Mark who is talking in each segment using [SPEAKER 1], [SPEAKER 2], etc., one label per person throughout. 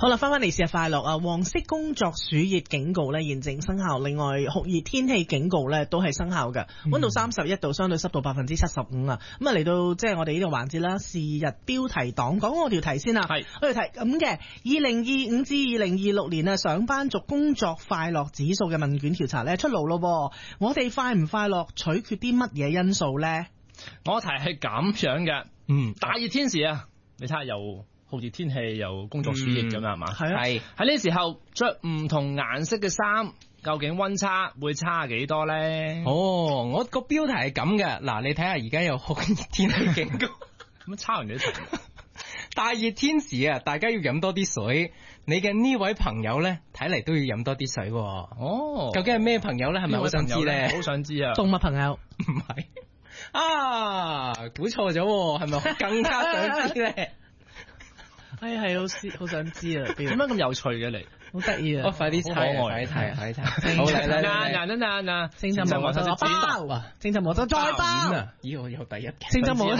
[SPEAKER 1] 好啦，翻嚟試下快樂啊！黃色工作暑熱警告咧現正生效，另外酷熱天氣警告咧都係生效嘅，溫度31度，相對濕度75%啊！咁啊嚟到即係我哋呢個環節啦，是日標題黨，講我條題先啦。係我條題咁嘅，2025至2026年啊，上班族工作快樂指數嘅問卷調查咧出爐咯，我哋快唔快樂取決啲乜嘢因素咧？
[SPEAKER 2] 我題係咁樣嘅，大熱天時啊，你睇下又酷熱天氣又工作暑熱咁係嘛？係喺呢時候着唔同顏色嘅衫，究竟溫差會差幾多咧？
[SPEAKER 3] 哦，我個標題係咁嘅，嗱，你睇下而家有酷熱天氣警告，
[SPEAKER 2] 咁差完幾多？
[SPEAKER 3] 大熱天時啊，大家要飲多啲水。你嘅呢位朋友咧，睇嚟都要飲多啲水。
[SPEAKER 2] 哦，
[SPEAKER 3] 究竟係咩朋友咧？係咪好想知咧？
[SPEAKER 2] 好想知啊！
[SPEAKER 1] 動物朋友
[SPEAKER 3] 唔係啊，估錯咗，係咪更加想知咧？
[SPEAKER 1] 係好想知啊！
[SPEAKER 2] 點解咁有趣嘅你？
[SPEAKER 1] 好得意啊！
[SPEAKER 3] 我快啲猜，快啲睇。好嚟，
[SPEAKER 2] 嗱，
[SPEAKER 1] 正就冇得包，正就冇得再包
[SPEAKER 3] 啊！咦，我有第一，
[SPEAKER 1] 正就冇得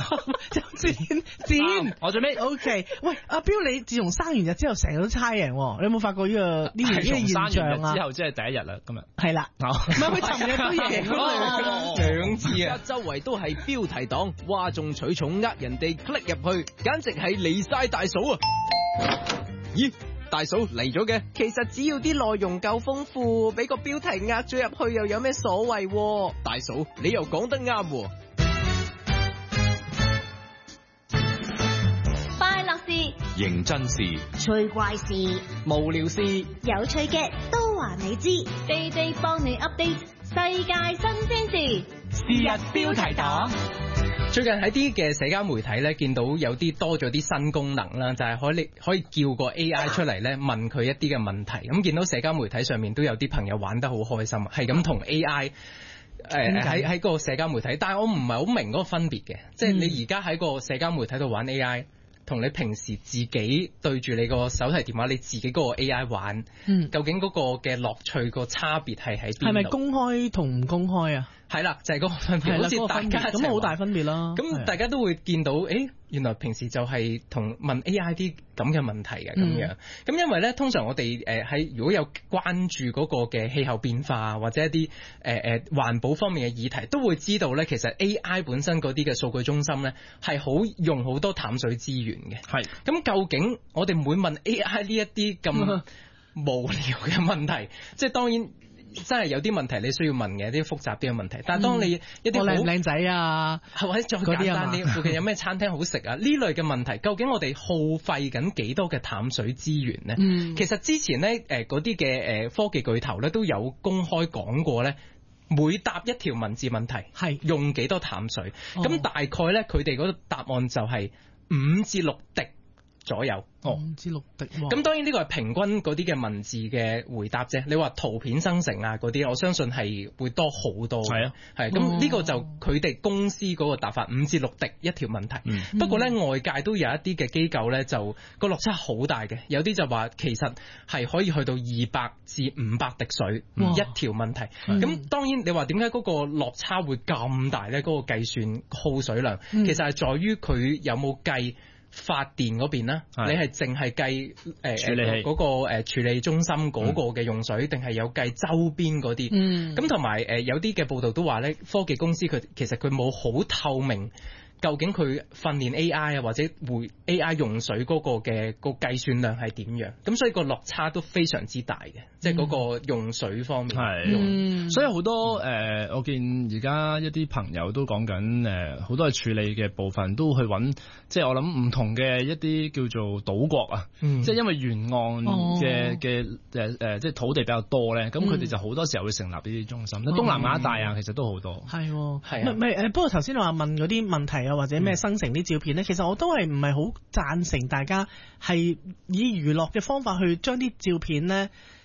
[SPEAKER 1] 剪。
[SPEAKER 2] 我最尾
[SPEAKER 1] OK。喂，阿彪，你自從生完日之後，成日都猜贏，你有冇發覺呢個現象啊？
[SPEAKER 2] 生完日之後即係第一日啦，今日
[SPEAKER 1] 係啦，唔係佢尋日都贏咯
[SPEAKER 3] ，2次啊！
[SPEAKER 4] 周圍都係標題黨，嘩眾取寵，呃人哋 click 入去，簡直係離晒大嫂啊！咦？大嫂嚟咗嘅，其實只要啲內容夠豐富，俾個標題壓咗入去又有咩所謂？大嫂，你又講得啱喎。
[SPEAKER 5] 快樂事、
[SPEAKER 6] 認真事、
[SPEAKER 5] 趣怪事、
[SPEAKER 4] 無聊事、
[SPEAKER 5] 有趣嘅都話你知，地地幫你 update 世界新鮮事。
[SPEAKER 3] 是日標題黨。最近喺啲嘅社交媒體咧，見到有啲多咗啲新功能啦，就係可以叫個 AI 出嚟咧問佢一啲嘅問題。咁見到社交媒體上面都有啲朋友玩得好開心，係咁同 AI 喺個社交媒體。但係我唔係好明嗰個分別嘅，即係你而家喺個社交媒體度玩 AI，同你平時自己對住你個手提電話你自己嗰個 AI 玩，究竟嗰個嘅樂趣個差別係喺邊度？
[SPEAKER 1] 係咪公開同唔公開啊？
[SPEAKER 3] 係啦，就係嗰個分別，好似大家
[SPEAKER 1] 咁好大分別啦。
[SPEAKER 3] 咁大家都會見到，原來平時就係同問 AI 啲咁嘅問題嘅咁樣。咁因為咧，通常我哋喺如果有關注嗰個嘅氣候變化或者一啲環保方面嘅議題，都會知道咧，其實 AI 本身嗰啲嘅數據中心咧係用好多淡水資源嘅。係。咁究竟我哋每問 AI 呢一啲咁無聊嘅問題，即係當然。真係有啲問題你需要問嘅，啲複雜啲嘅問題。但係當你一啲好
[SPEAKER 1] 靚仔啊，
[SPEAKER 3] 或者再簡單啲，附近有咩餐廳好食啊？呢類嘅問題，究竟我哋耗費緊幾多嘅淡水資源呢？其實之前呢，嗰啲嘅科技巨頭咧都有公開講過咧，每答一條文字問題係用幾多淡水。咁大概咧，佢哋嗰個答案就係5至6滴左右。
[SPEAKER 1] 5至6滴。
[SPEAKER 3] 咁當然呢個係平均嗰啲嘅文字嘅回答啫。你話圖片生成啊嗰啲，我相信係會多好多。係啊，係。咁呢個就佢哋公司嗰個答法5至6滴一條問題。不過咧，外界都有一啲嘅機構咧，就個落差好大嘅。有啲就話其實係可以去到200至500滴水一條問題。咁當然你話點解嗰個落差會咁大咧？嗰個計算耗水量，其實係在於佢有冇計發電嗰邊啦，你係淨係計處理器嗰個處理中心嗰個嘅用水，定係有計周邊嗰啲？咁同埋有啲嘅報道都話咧，科技公司佢其實佢冇好透明。究竟佢訓練 AI 啊，或者會 AI 用水嗰個嘅個計算量係點樣？咁所以個落差都非常之大嘅，即係嗰個用水方面。
[SPEAKER 2] 係，所以好多我見而家一啲朋友都講緊好多係處理嘅部分都去揾，即係我諗唔同嘅一啲叫做島國啊，即係因為沿岸嘅即係土地比較多咧，咁佢哋就好多時候會成立呢啲中心。東南亞一帶啊，其實都好多。
[SPEAKER 1] 係，不過頭先我話問嗰啲問題啊，或者咩生成啲照片咧，其實我都係唔係好贊成大家係以娛樂嘅方法去將啲照片咧，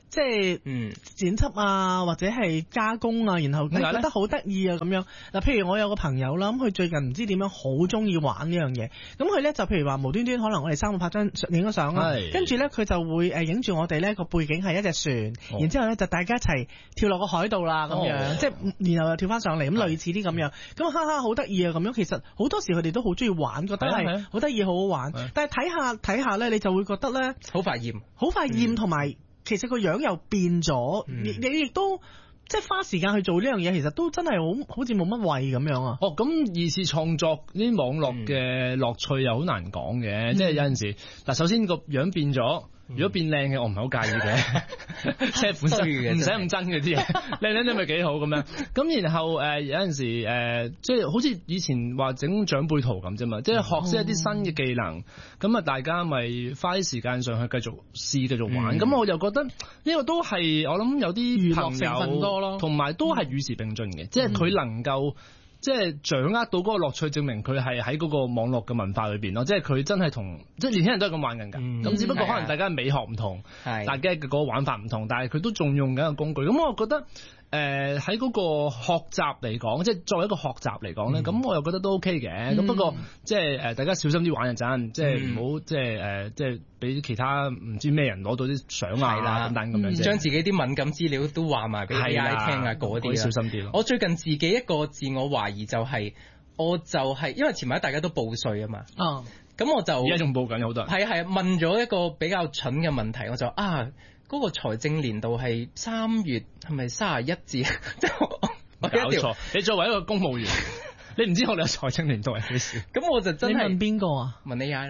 [SPEAKER 1] 即係剪輯啊，或者係加工啊，然後你覺得好得意啊咁樣。嗱，譬如我有個朋友啦，咁佢最近唔知點樣好中意玩呢樣嘢，咁佢咧就譬如話無端端可能我哋3個拍張影咗相啦，跟住咧佢就會影住我哋咧個背景係一隻船，然之後咧就大家一齊跳落個海度啦咁樣，即係然後又跳翻上嚟，咁類似啲咁樣，咁哈哈好得意啊咁樣。其實好多時佢哋都好中意玩，覺得係好得意好好玩，但係睇下咧你就會覺得咧
[SPEAKER 3] 好快厭，
[SPEAKER 1] 同埋其實個樣又變咗，你亦都即係花時間去做呢樣嘢，其實都真係好似冇乜謂咁樣啊。
[SPEAKER 2] 咁二次創作呢啲網絡嘅樂趣又好難講嘅，即係有陣時嗱，首先個樣變咗。如果變靚嘅，我唔係好介意嘅，即係本身唔使咁真嘅啲嘢，靚你咪幾好咁樣。咁然後有陣時即係好似以前話整長輩圖咁啫嘛，即係學識一啲新嘅技能，咁啊大家咪花啲時間上去繼續試繼續玩。咁我就覺得呢個都係我諗有啲朋友成分多咯，同埋都係與時並進嘅，即係佢能夠。即係掌握到嗰個樂趣，證明佢係喺嗰個網絡嘅文化裏邊咯。即係佢真係同即係年輕人都係咁玩緊㗎。咁只不過可能大家美學唔同，大家嘅嗰個玩法唔同，但係佢都仲用緊個工具。咁我覺得喺嗰個學習嚟講，即係作為一個學習嚟講咧，咁我又覺得都 OK 嘅。咁不過即係大家小心啲玩陣陣，即係唔好即係俾其他唔知咩人攞到啲相啊等等咁樣，
[SPEAKER 3] 將自己啲敏感資料都話埋俾 AI 聽啊嗰啲，
[SPEAKER 2] 小心啲咯。
[SPEAKER 3] 我最近自己一個自我懷疑就係，我就係因為前排大家都報稅啊嘛，咁我就
[SPEAKER 2] 而家仲報緊好多人，
[SPEAKER 3] 係問咗一個比較蠢嘅問題，我就嗰個財政年度係3月係咪31至？
[SPEAKER 2] 搞錯！你作為一個公務員，你唔知我哋嘅財政年度係幾時？
[SPEAKER 3] 咁我就真係
[SPEAKER 1] 問邊個啊？
[SPEAKER 3] 問 AI 咯。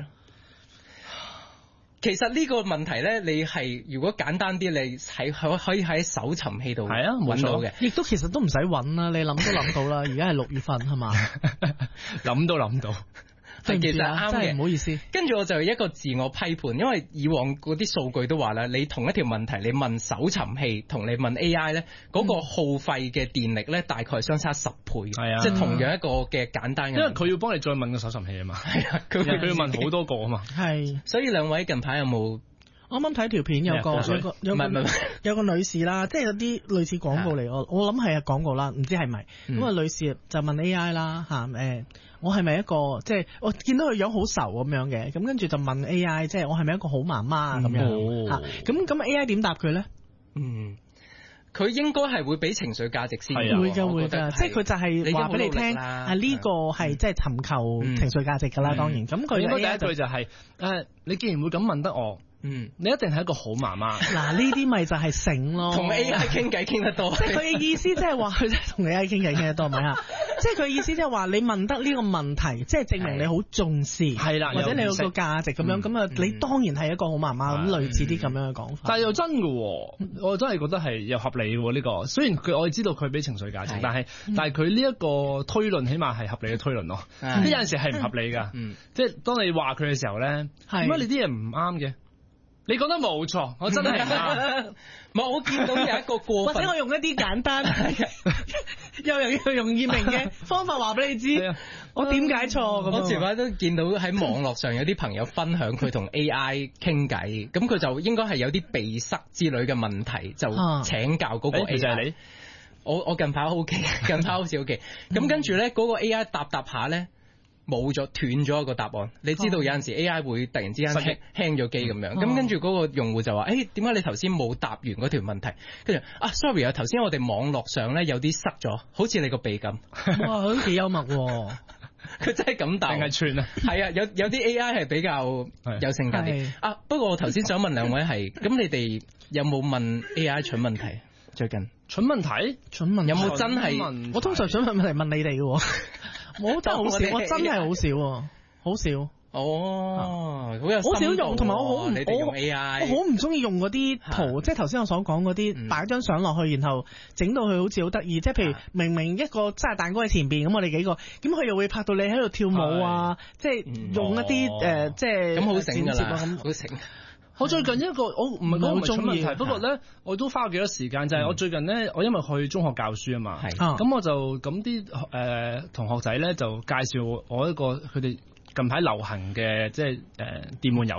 [SPEAKER 3] 其實呢個問題咧，你係如果簡單啲，你可以喺搜尋器度揾到嘅，
[SPEAKER 1] 亦都其實都唔使揾啦，你諗都諗到啦。而家係6月份係嘛？
[SPEAKER 2] 諗都諗到。
[SPEAKER 3] 其實啱嘅，
[SPEAKER 1] 真係唔好意思。
[SPEAKER 3] 跟住我就一個自我批判，因為以往嗰啲數據都話啦，你同一條問題，你問搜尋器同你問 AI 咧，嗰個耗費嘅電力咧，大概相差10倍。係啊，即係同樣一個嘅簡單嘅。因
[SPEAKER 2] 為佢要幫你再問個搜尋器啊嘛。係啊，佢要問好多個啊嘛。係。
[SPEAKER 3] 所以兩位近排有冇？
[SPEAKER 1] 啱啱睇條片有個女士啦，即係有啲類似廣告嚟，我諗係廣告啦，唔知係咪？咁啊女士就問 AI 啦我係咪一個即係我見到佢樣好愁咁樣嘅，咁跟住就問 AI 即係我係咪一個好媽媽啊咁樣咁 AI 點答佢咧？
[SPEAKER 3] 佢應該係會俾情緒價值先，
[SPEAKER 1] 會㗎，即係佢就係話俾你聽呢個係即係尋求情緒價值㗎啦，當然。咁佢
[SPEAKER 2] 應該第一句就係你既然會咁問得我。你一定係一個好媽媽。
[SPEAKER 1] 嗱，呢啲咪就係醒咯，
[SPEAKER 3] 同 AI 傾偈傾得多。
[SPEAKER 1] 即係佢嘅意思，即係話佢同 AI 傾偈傾得多，咪啊？即係佢意思，即係話你問得呢個問題，即係證明你好重視，係啦，或者你有個價值咁樣，咁啊，你當然係一個好媽媽咁，類似啲咁樣嘅講法。
[SPEAKER 2] 但係又真嘅，我真係覺得係又合理嘅呢個。雖然我哋知道佢俾情緒價值，但係佢呢一個推論，起碼係合理嘅推論咯。有陣時係唔合理㗎，即係當你話佢嘅時候咧，點解你啲嘢唔啱嘅？你講得冇錯，我真係唔啱。
[SPEAKER 3] 唔係，我見到有一個過分，
[SPEAKER 1] 或者我用一啲簡單又容易明嘅方法話俾你知，我點解錯咁。
[SPEAKER 3] 我前排都見到喺網絡上有啲朋友分享佢同 AI 傾偈，咁佢就應該係有啲鼻塞之類嘅問題，就請教嗰個 AI。就係你，我近排 OK， 近排好似 OK。咁跟住咧，嗰個 AI 答下咧。冇咗斷咗一個答案，你知道有陣時 AI 會突然之間輕咗機咁樣，咁跟住嗰個用戶就話：點解你頭先冇答完嗰條問題？跟住sorry 啊，頭先我哋網絡上咧有啲塞咗，好似你個鼻咁。
[SPEAKER 1] 哇，都幾幽默喎！
[SPEAKER 3] 佢真係咁答。定係
[SPEAKER 2] 串啊？
[SPEAKER 3] 係啊，有啲 AI 係比較有性格啲。不過我頭先想問兩位係，咁你哋有冇問 AI 蠢問題？最近
[SPEAKER 2] 蠢問題？
[SPEAKER 3] 有冇真係？
[SPEAKER 1] 我通常蠢問題問你哋嘅。我真係好少，我真係好少，好少。
[SPEAKER 3] 哦，
[SPEAKER 1] 好少用，同埋我好唔
[SPEAKER 3] 用 AI，
[SPEAKER 1] 我好唔中意用嗰啲圖，即係頭先我所講嗰啲擺張相落去，然後整到佢好似好得意。即係譬如明明一個生日蛋糕喺前邊，咁我哋幾個，咁佢又會拍到你喺度跳舞啊，即係用一啲即係
[SPEAKER 3] 咁好醒㗎啦，
[SPEAKER 1] 咁
[SPEAKER 3] 好醒。
[SPEAKER 2] 我最近一個我唔係好中意，不過咧我都花咗幾多時間，就係我最近咧，我因為去中學教書啊嘛，咁我就咁啲同學仔咧就介紹我一個佢哋近排流行嘅即係電玩遊戲，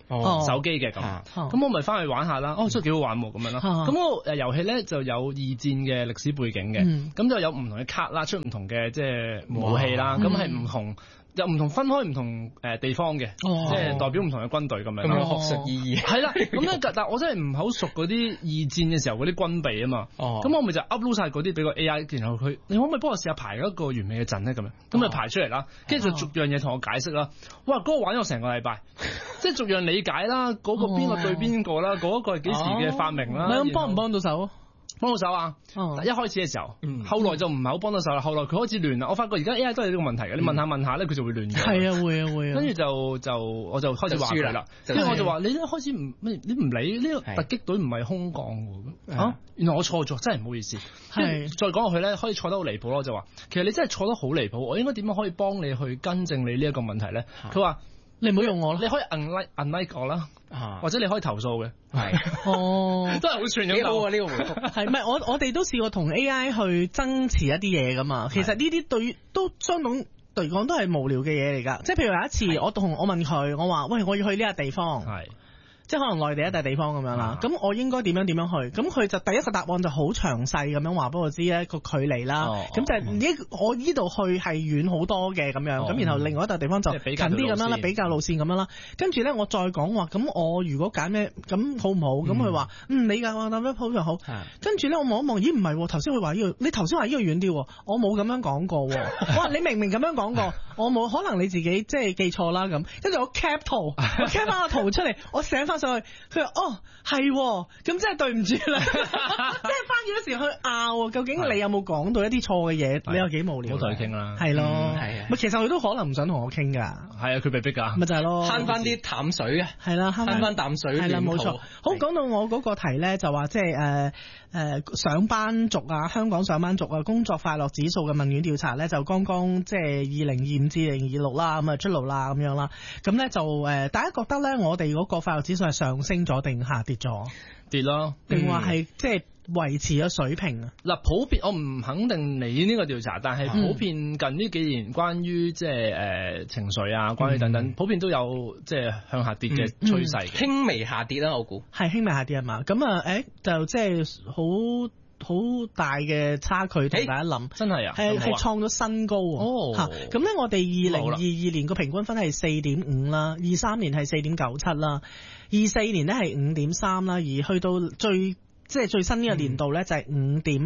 [SPEAKER 2] 手機嘅咁。咁我咪翻去玩下啦，真係幾好玩喎咁樣啦。咁個遊戲咧就有二戰嘅歷史背景嘅，咁就有唔同嘅卡啦，出唔同嘅即係武器啦，咁係唔同。有唔同分開唔同地方嘅，即係代表唔同嘅軍隊咁樣。
[SPEAKER 3] 咁有學術意義。係
[SPEAKER 2] 啦，咁咧，但我真係唔係好熟嗰啲二戰嘅時候嗰啲軍備啊嘛。咁我咪就 upload 晒嗰啲俾個 AI，然後佢，你可唔可以幫我試下排一個完美嘅陣咧？咁樣，咁就排出嚟啦。跟住就逐樣嘢同我解釋啦。哇！嗰個玩咗成個禮拜，即係逐樣理解啦。嗰個邊個對邊個啦？嗰個係幾時嘅發明啦？
[SPEAKER 1] 咁幫唔幫到手？
[SPEAKER 2] 幫到手啊！一開始嘅時候，後來就唔係好幫到手啦。後來佢開始亂啦。我發覺而家 AI 都係呢個問題嘅。你問下咧，佢就會亂咗。係
[SPEAKER 1] 啊，會啊。
[SPEAKER 2] 跟住我就開始話佢啦。跟住我就話你一開始你唔理呢個突擊隊唔係空降喎。原來我錯咗，真係唔好意思。係再講落去咧，可以錯得好離譜咯。就話其實你真係錯得好離譜，我應該點樣可以幫你去更正你呢一個問題咧？佢話
[SPEAKER 1] 你唔好用我啦，
[SPEAKER 2] 你可以 unlike 我啦。或者你可以投訴嘅，都係好串咁。
[SPEAKER 3] 幾好啊呢個回覆。
[SPEAKER 1] 係咪我哋都試過同 AI 去爭持一啲嘢噶嘛？其實呢啲對都相當嚟講都係無聊嘅嘢嚟㗎。即係譬如有一次我問佢，我話喂，我要去呢個地方。即係可能內地一笪地方咁樣啦，咁我應該點樣去？咁佢就第一個答案就好詳細咁樣話俾我知咧個距離啦。咁就我呢度去係遠好多嘅咁樣，咁然後另外一笪地方就近啲咁樣啦，比較路線咁樣啦。跟住咧我再講話，咁我如果揀咩咁好唔好？咁佢話你㗎，我諗咩鋪就好。跟住咧我望一望，咦唔係，頭先佢話呢個，你頭先話呢個遠啲，我冇咁樣講過。我話你明明咁樣講過，我冇，可能你自己即係記錯啦咁。跟住我 cap 圖，我 cap 翻個圖出嚟，我寫翻上去，佢話係，咁真係對唔住啦，即係翻幾多時去拗，究竟你有冇講到一啲錯嘅嘢？你有幾無聊？
[SPEAKER 2] 唔好同佢傾啦。
[SPEAKER 1] 係咯，係啊。其實佢都可能唔想同我傾㗎。係
[SPEAKER 2] 啊，佢被逼㗎。
[SPEAKER 1] 咪就係咯，
[SPEAKER 3] 慳翻啲淡水啊。
[SPEAKER 1] 係啦，慳
[SPEAKER 3] 翻淡水。
[SPEAKER 1] 係啦，冇錯。好，講到我嗰個題咧，就話即係上班族啊，香港上班族啊，工作快樂指數嘅問卷調查咧，就剛剛即係2025至2026啦，咁啊出爐啦，咁樣啦。咁咧就大家覺得咧，我哋嗰個快樂指數係上升咗定下跌咗？
[SPEAKER 2] 跌咯，
[SPEAKER 1] 定話係即係維持咗水平啊？
[SPEAKER 2] 嗱，普遍我唔肯定你呢個調查，但係普遍近呢幾年關於即係情緒啊，關於等等，普遍都有即係向下跌嘅趨勢，
[SPEAKER 3] 輕微下跌啦，我估
[SPEAKER 1] 係輕微下跌啊嘛。咁就即係好大嘅差距，同大家諗，真係啊，係創咗新高啊！咁咧，我哋2022年個平均分係4.5啦，23年係4.97啦，24年咧係5.3啦，而去到最新呢個年度咧就係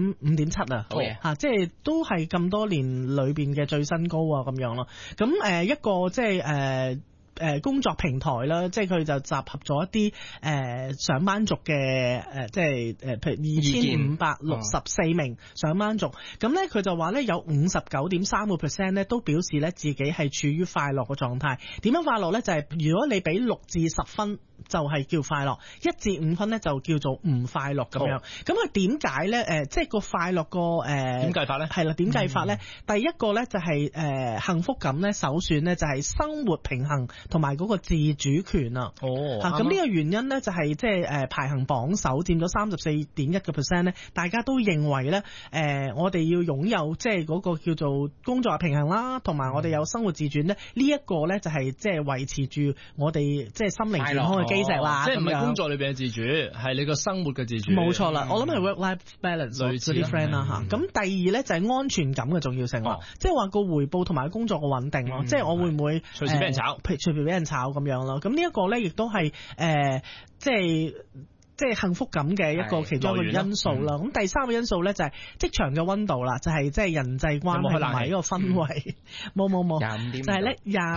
[SPEAKER 1] 5.7啊，即係都係咁多年裏邊嘅最新高啊咁樣咯。咁一個即係工作平台啦，即係佢就集合咗一啲上班族嘅即係譬如2564名上班族，咁咧佢就話咧有59.3% 咧都表示咧自己係處於快樂嘅狀態。點樣快樂咧？就係如果你俾6至10分就係叫快樂，1至5分咧就叫做唔快樂咁樣。咁佢點解咧？即係個快樂個
[SPEAKER 2] 點計法咧？
[SPEAKER 1] 係啦，點計法咧？第一個咧就係幸福感咧，首選咧就係生活平衡同埋嗰個自主權啊。咁呢個原因咧就係即係排行榜首佔咗34.1%咧，大家都認為咧我哋要擁有即係嗰個叫做工作平衡啦，同埋我哋有生活自主咧，呢一個咧就係即係維持住我哋即係心靈健康嘅基石啦。
[SPEAKER 2] 即係唔係工作裏邊嘅自主，係你個生活嘅自主。冇
[SPEAKER 1] 錯啦，我諗係 work-life balance 類似啲 friend 啦嚇。咁第二咧就係安全感嘅重要性啦，即係話個回報同埋工作嘅穩定咯。即係我會唔會
[SPEAKER 2] 隨時俾人炒？
[SPEAKER 1] 隨時俾人炒咁樣咯。咁呢一個咧亦都係即係幸福感嘅一個其中一個因素啦。咁第三個因素咧就係職場嘅溫度啦，就係即係人際關係同埋呢個氛圍。冇，25.5就係咧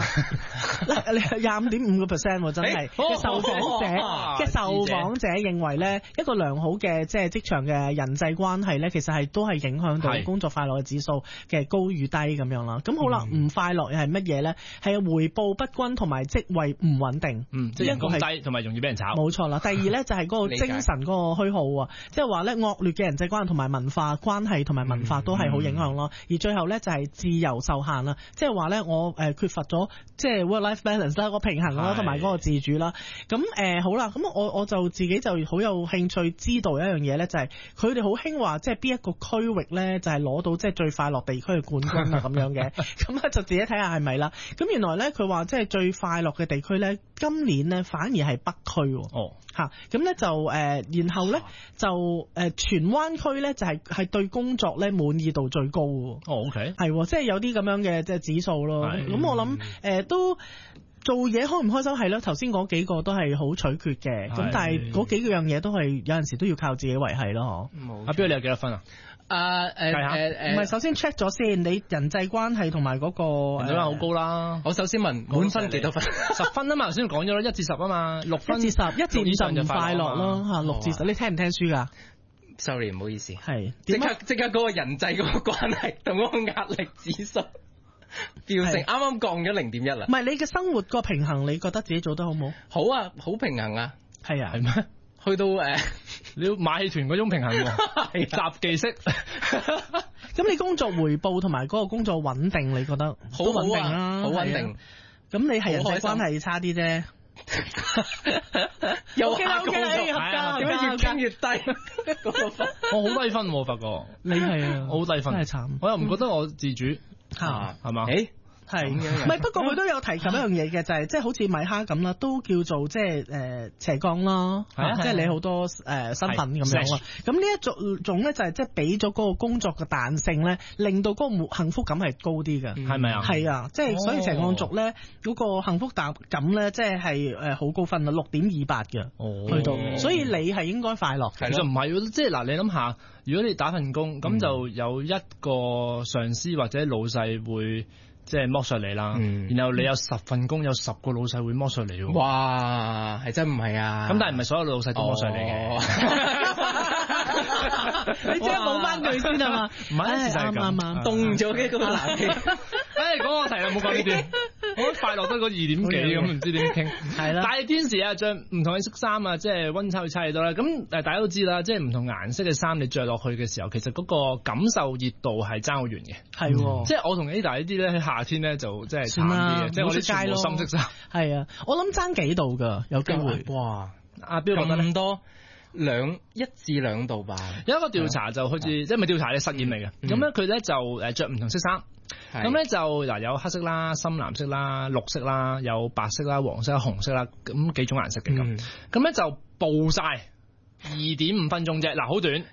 [SPEAKER 1] 25.5% 真係嘅受訪者認為咧一個良好嘅即係職場嘅人際關係咧，其實係都係影響到工作快樂嘅指數嘅高與低咁樣啦。咁好啦，唔快樂又係乜嘢咧？係回報不均同埋職位唔穩定。
[SPEAKER 2] 即係人工低同埋容易俾人炒。
[SPEAKER 1] 冇錯啦。第二咧就係嗰個精神嗰個虛耗啊，即係話咧惡劣嘅人際關係同埋文化關係同埋文化都係好影響咯。而最後咧就係自由受限啦，即係話咧我缺乏咗即係 work-life balance 啦，個平衡啦，同埋嗰個自主啦。咁好啦，咁我就自己就好有興趣知道一樣嘢咧，就係佢哋好興話即係邊一個區域咧就係攞到即係最快樂地區嘅冠軍啊咁樣嘅，咁啊就自己睇下係咪啦。咁原來咧佢話即係最快樂嘅地區咧，今年咧反而係北區。哦，嚇，咁咧就然後咧就荃灣區咧就係對工作咧滿意度最高喎。
[SPEAKER 2] 哦 ，OK，
[SPEAKER 1] 係即係有啲咁樣嘅即係指數咯。咁我諗都。做嘢開唔開心係咯，頭先嗰幾個都係好取決嘅，咁但係嗰幾樣嘢都係有陣時都要靠自己維繫咯，嗬。
[SPEAKER 2] 阿標你有幾多分啊？
[SPEAKER 1] 唔係，首先 check 咗先，你人際關係同埋嗰個
[SPEAKER 2] 人際關係好高啦。
[SPEAKER 3] 我首先問滿分幾多分
[SPEAKER 2] ？10分啊嘛，頭先講咗啦，1至10啊嘛，6分。1至10，1至5就唔快樂咯嚇，6至10你聽唔聽書㗎
[SPEAKER 3] ？Sorry，唔好意思。
[SPEAKER 1] 係
[SPEAKER 3] 即刻嗰個人際嗰個關係同嗰個壓力指數。調成啱啱降咗0.1啦。
[SPEAKER 1] 唔係你嘅生活個平衡，你覺得自己做得好冇？
[SPEAKER 3] 好啊，好平衡啊。
[SPEAKER 1] 係啊，
[SPEAKER 2] 係咩？
[SPEAKER 3] 去到
[SPEAKER 2] 你要馬戲團嗰種平衡喎，雜技式。
[SPEAKER 1] 咁你工作回報同埋嗰個工作穩定，你覺得好穩定啦？
[SPEAKER 3] 好穩定。
[SPEAKER 1] 咁你係人際關係差啲啫。
[SPEAKER 3] 又下降咗，點解越傾越低？嗰個分，
[SPEAKER 2] 我好低分喎，發覺。
[SPEAKER 1] 你係啊，
[SPEAKER 2] 我好低分，
[SPEAKER 1] 真係慘。
[SPEAKER 2] 我又唔覺得我自主。係嘛？
[SPEAKER 1] 係，唔係不過佢都有提及一樣嘢嘅，就係即係好似米哈咁啦，都叫做即係斜槓啦，即係你好多身份咁樣啦。咁呢一種咧就係即係俾咗嗰個工作嘅彈性咧，令到嗰個幸福感係高啲嘅，
[SPEAKER 2] 係咪啊？
[SPEAKER 1] 係啊，即係所以斜槓族咧嗰個幸福感咧，即係好高分啊，6.28嘅，去到，所以你係應該快樂。
[SPEAKER 2] 其實唔係，即係嗱，你諗下，如果你打份工，咁就有一個上司或者老細會。即係剝削你啦，然後你有10份工，有10個老細會剝削你喎。
[SPEAKER 3] 哇，係真唔係啊？
[SPEAKER 2] 咁但係唔係所有老細都剝削你嘅。
[SPEAKER 1] 你即係補翻句先係嘛？
[SPEAKER 2] 唔係，啱，
[SPEAKER 3] 凍咗嘅嗰個冷氣。
[SPEAKER 2] 講個題啦，冇講呢段。我快樂得個2點幾咁，唔知點傾。係啦。大天時啊，着唔同嘅色衫啊，即係溫差會差幾多啦。咁大家都知啦，即係唔同顏色嘅衫，你着落去嘅時候，其實嗰個感受熱度係爭好遠嘅。
[SPEAKER 1] 係，即
[SPEAKER 2] 係我同 Ada 呢啲咧，喺夏天咧就即係慘啲嘅，即係我啲全部深色衫。
[SPEAKER 1] 係啊，我諗爭幾度㗎，有機會。
[SPEAKER 3] 哇！
[SPEAKER 2] 阿標覺得
[SPEAKER 3] 咁多1至2度吧。
[SPEAKER 2] 有一個調查就好似即係咪調查嘅實驗嚟嘅，咁咧佢咧就着唔同色衫。咁咧就嗱有黑色啦、深藍色啦、綠色啦、有白色啦、黃色啦、紅色啦，咁幾種顏色嘅咁。咁咧就報晒2.5分鐘啫，嗱好短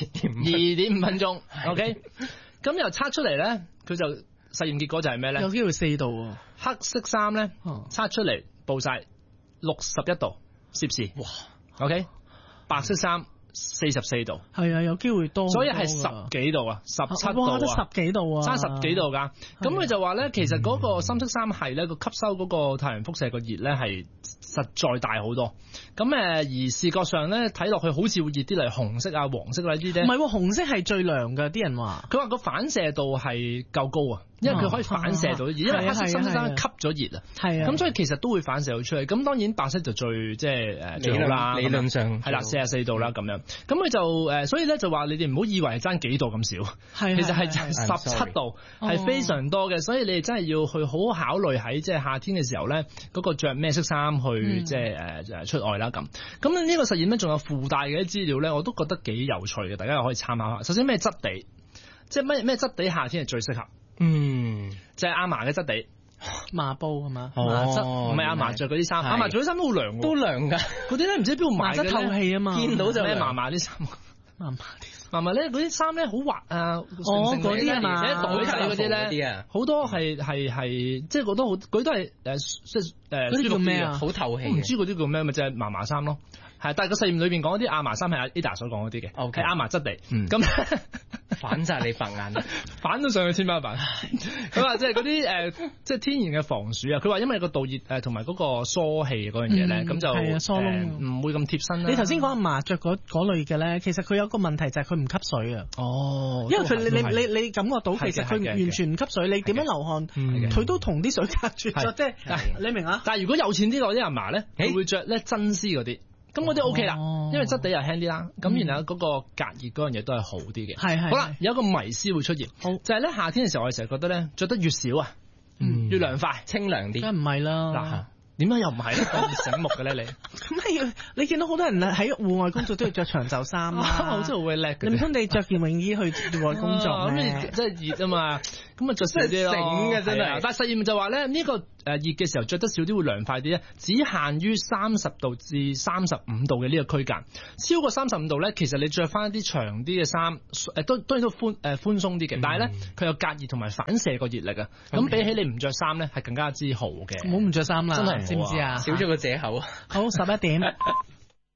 [SPEAKER 2] ，2.5分鐘。OK， 咁又測出嚟咧，佢就實驗結果就係咩咧？
[SPEAKER 1] 有機會4度喎。
[SPEAKER 2] 黑色衫咧測出嚟報晒61度攝氏。哇 ！OK， 白色衫44度，
[SPEAKER 1] 係啊，有機會多，
[SPEAKER 2] 所以係10幾度啊，17度啊，
[SPEAKER 1] 都10幾度啊，
[SPEAKER 2] 差10幾度㗎。咁佢就話咧，其實嗰個深色衫係咧個吸收嗰個太陽輻射個熱咧係實在大好多。咁而視覺上咧睇落去好似會熱啲嚟，紅色啊、黃色啊呢啲咧。唔係喎，
[SPEAKER 1] 紅色係最涼㗎，啲人話。
[SPEAKER 2] 佢話個反射度係夠高啊，因為佢可以反射到熱，因為黑色深色衫吸咗熱啊。係啊。咁所以其實都會反射到出嚟。咁當然白色就最即係最好啦。
[SPEAKER 3] 理論上
[SPEAKER 2] 係啦，44度啦咁樣。咁佢就所以咧就話你哋唔好以為係爭幾度咁少，其實係17度，係非常多嘅。所以你哋真係要去好好考慮喺即係夏天嘅時候咧，嗰個着咩色衫去即係出外啦咁。咁呢個實驗咧仲有附帶嘅啲資料咧，我都覺得幾有趣嘅，大家又可以參考下。首先咩質地，即係咩質地夏天係最適合？就係阿嫲嘅質地。
[SPEAKER 1] 麻布係嘛？
[SPEAKER 2] 麻質唔係阿嫲着嗰啲衫，阿嫲着啲衫都好涼喎，
[SPEAKER 3] 都涼㗎。
[SPEAKER 2] 嗰啲咧唔知邊度買嘅咧，
[SPEAKER 1] 透氣啊嘛，
[SPEAKER 3] 見到就
[SPEAKER 2] 咩嫲嫲啲衫，嫲嫲咧嗰啲衫咧好滑啊，
[SPEAKER 1] 嗰啲啊嘛，
[SPEAKER 2] 袋仔嗰啲咧，好多係即係覺得好，嗰啲都係即係
[SPEAKER 1] 嗰啲叫咩啊？
[SPEAKER 3] 好透氣。
[SPEAKER 2] 唔知嗰啲叫咩，咪就係嫲嫲衫咯。係，但係個實驗裏邊講嗰啲阿嫲衫係阿 Ada 所講嗰啲嘅，係阿嫲質地。咁
[SPEAKER 3] 反晒你白眼，
[SPEAKER 2] 反到上去天花板。佢話即係嗰啲即係天然嘅防暑啊。佢話因為個導熱同埋嗰個疏氣嗰樣嘢咧，咁就唔會咁貼身啦。
[SPEAKER 1] 你頭先講阿嫲着嗰類嘅咧，其實佢有個問題就係佢唔吸水啊。
[SPEAKER 2] 哦，
[SPEAKER 1] 因為你感覺到其實佢完全唔吸水，你點樣流汗，佢都同啲水隔絕咗。即係你明啊？
[SPEAKER 2] 但係如果有錢啲嗰啲阿嫲咧，佢會着咧真絲嗰啲。 咁嗰啲 OK 啦，因為質地又輕啲啦，咁然後嗰個隔熱嗰樣嘢都係好啲嘅。
[SPEAKER 1] 係
[SPEAKER 2] 好啦，有一個迷思會出現，就係咧夏天嘅時候，我哋成日覺得咧着得越少啊，越涼快、清涼啲。
[SPEAKER 1] 梗唔係啦。
[SPEAKER 2] 嗱，點解又唔係咧？咁醒目嘅咧你？
[SPEAKER 1] 咁你見到好多人喺戶外工作都要着長袖衫啦，
[SPEAKER 2] 我真係會叻嘅。
[SPEAKER 1] 你唔通你着件泳衣去戶外工作咩？
[SPEAKER 2] 咁真係熱啊嘛，咁啊着少啲咯。
[SPEAKER 3] 醒嘅真係。
[SPEAKER 2] 但係實驗就話咧，呢個熱嘅時候着得少啲會涼快啲咧，只限於30度至35度嘅呢個區間。超過35度咧，其實你着翻一啲長啲嘅衫，當然都寬鬆啲嘅，但係咧佢有隔熱同埋反射個熱力啊。咁比起你唔着衫咧，係更加之好嘅。
[SPEAKER 1] 唔好唔着衫啦，
[SPEAKER 2] 真係
[SPEAKER 1] 知唔知啊？
[SPEAKER 3] 少咗個藉口。
[SPEAKER 1] 好，11點。